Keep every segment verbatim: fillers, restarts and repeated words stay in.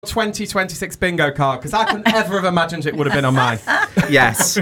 twenty twenty-six bingo card, because I couldn't ever have imagined it would have been on mine. Yes.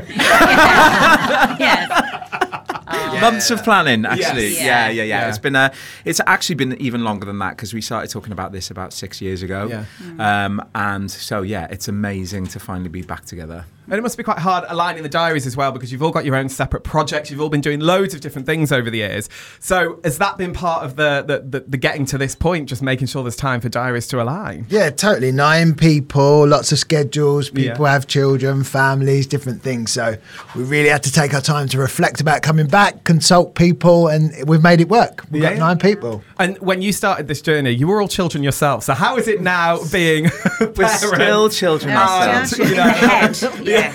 Yes. Yeah. Months of planning, actually. Yes. Yeah. Yeah, yeah, yeah. Yeah. It's been a, it's actually been even longer than that, because we started talking about this about six years ago. Yeah. Mm. Um, and so, yeah, it's amazing to finally be back together. And it must be quite hard aligning the diaries as well, because you've all got your own separate projects. You've all been doing loads of different things over the years. So has that been part of the the, the, the getting to this point, just making sure there's time for diaries to align? Yeah, totally. Nine people, lots of schedules. People Yeah. have children, families, different things. So we really had to take our time to reflect about coming back, consult people, and we've made it work. We've Yeah. got nine people. And when you started this journey, you were all children yourself. So how is it now being We're still children ourselves. Just in you the know. head. Yeah.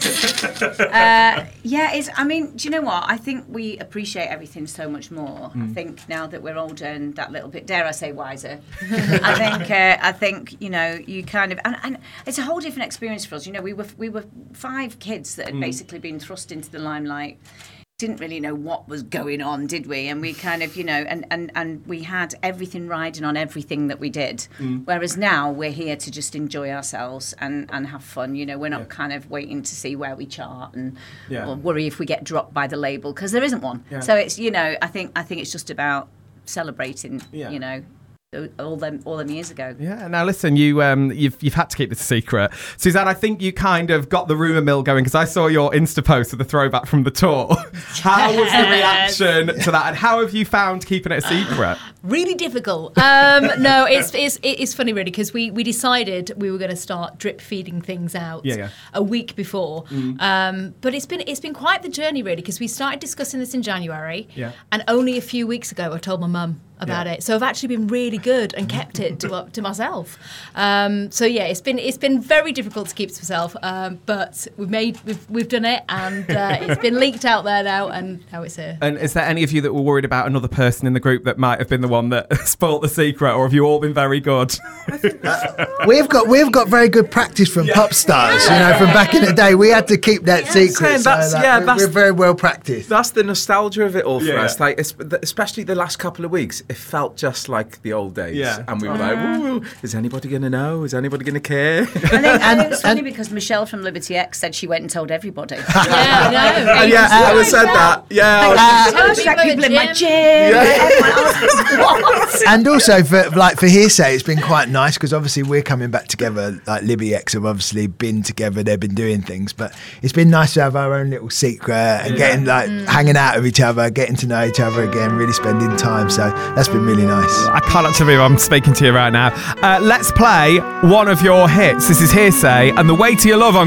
uh, yeah, it's, I mean, do you know what? I think we appreciate everything so much more. Mm. I think now that we're older and that little bit, dare I say, wiser, I think, uh, I think, you know, you kind of, and, and it's a whole different experience for us. You know, we were we were five kids that had Mm. basically been thrust into the limelight. Didn't really know what was going on, did we? And we kind of, you know, and, and, and we had everything riding on everything that we did. Mm. Whereas now we're here to just enjoy ourselves and, and have fun. You know, we're not Yeah. kind of waiting to see where we chart and Yeah. or worry if we get dropped by the label, because there isn't one. Yeah. So it's, you know, I think I think it's just about celebrating, Yeah. you know, all them all them years ago. Yeah. Now listen, you um, you've you've had to keep this a secret, Suzanne. I think you kind of got the rumor mill going, because I saw your Insta post of the throwback from the tour. How was the reaction to that, and how have you found keeping it a secret? Really difficult. Um, no, it's it's it's funny really, because we, we decided we were going to start drip feeding things out Yeah, yeah. a week before. Mm. Um, but it's been it's been quite the journey really, because we started discussing this in January, Yeah. and only a few weeks ago I told my mum about Yeah. it. So I've actually been really good and kept it to to myself. Um, so yeah, it's been it's been very difficult to keep to myself, um, but we've made we've we've done it, and uh, it's been leaked out there now, and now it's here. And is there any of you that were worried about another person in the group that might have been the one that spoilt the secret, or have you all been very good? We've got we've got very good practice from Yeah. pop stars, you know, from back in the day. We had to keep that secret. Saying So that's- like, yeah, we're, that's- we're very well practiced. That's the nostalgia of it all for Yeah. us. Like, es- especially the last couple of weeks, it felt just like the old days. Yeah. And we were like, "Ooh, is anybody going to know? Is anybody going to care?" I think, I And- think it's funny and- because Michelle from Liberty X said she went and told everybody. Yeah, I know. And yeah, I was said that. Yeah. I was- Uh, Tell She had people people in my at gym. gym. Everyone else was, what? And also for like for Hearsay, it's been quite nice, because obviously we're coming back together. Like Libby X have obviously been together, they've been doing things, but it's been nice to have our own little secret and getting like hanging out with each other, getting to know each other again, really spending time. So that's been really nice. I can't actually believe I'm speaking to you right now. Uh, let's play one of your hits. This is Hearsay and The Way to Your Love on